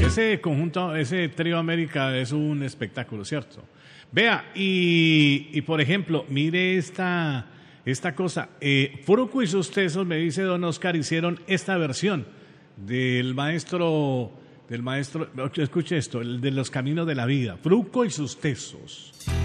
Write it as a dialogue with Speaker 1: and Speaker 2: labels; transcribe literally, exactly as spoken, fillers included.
Speaker 1: ese conjunto, ese trío América es un espectáculo, ¿cierto? Vea, y, y por ejemplo, mire esta, esta cosa. Eh, Fruco y sus tesos, me dice don Oscar, hicieron esta versión del maestro, del maestro, escuche esto, el de los caminos de la vida. Fruco y sus tesos.